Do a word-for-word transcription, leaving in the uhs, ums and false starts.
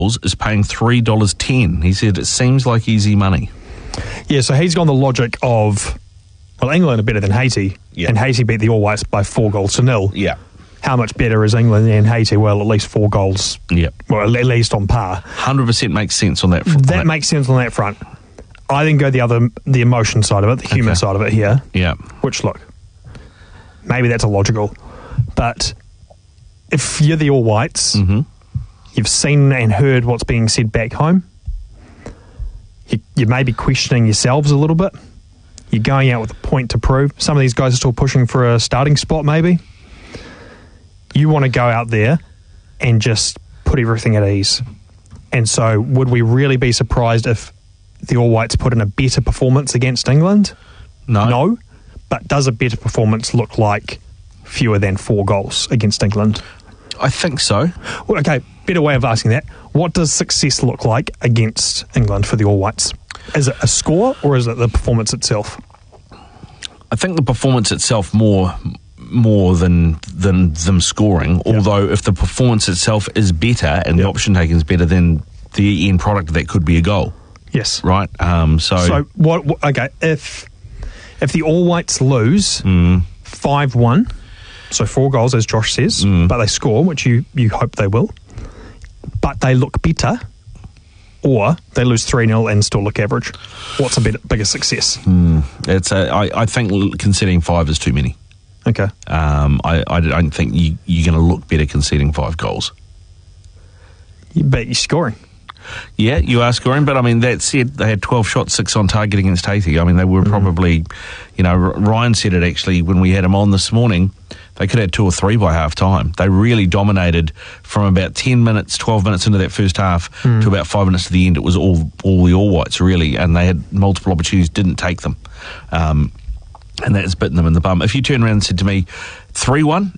is paying three dollars ten. He said it seems like easy money. Yeah, so he's gone the logic of, well, England are better than Haiti, Yeah. and Haiti beat the All Whites by four goals to nil. Yeah. How much better is England and Haiti? Well, at least four goals. Yeah. Well, at least on par. one hundred percent makes sense on that front. That makes sense on that front. I then go the other, the emotion side of it, the human Okay. side of it here. Yeah. Which, look, maybe that's illogical, but if you're the All Whites, Mm-hmm. you've seen and heard what's being said back home, you, you may be questioning yourselves a little bit. You're going out with a point to prove. Some of these guys are still pushing for a starting spot, maybe. You want to go out there and just put everything at ease. And so would we really be surprised if the All Whites put in a better performance against England? No. No. But does a better performance look like fewer than four goals against England? I think so. Well, okay, better way of asking that. What does success look like against England for the All Whites? Is it a score or is it the performance itself? I think the performance itself more more than than them scoring. Yeah. Although if the performance itself is better and Yeah. the option taking is better, then the end product that could be a goal, Yes. right? Um, so, So, what, what okay, if if the All Whites lose mm, five one, so four goals, as Josh says, Mm. but they score, which you, you hope they will, but they look better, or they lose three nil and still look average, what's a better, bigger success? it's a, I, I think conceding five is too many. Okay. Um, I, I don't think you, you're going to look better conceding five goals. But you're scoring. Yeah, you are scoring, but I mean, that said, they had twelve shots, six on target against Haiti. I mean, they were probably, you know, R- Ryan said it actually when we had him on this morning, they could have had two or three by half time. They really dominated from about ten minutes, twelve minutes into that first half to about five minutes to the end. It was all, all the All Whites, really, and they had multiple opportunities, didn't take them. Um, and that has bitten them in the bum. If you turn around and said to me, three one,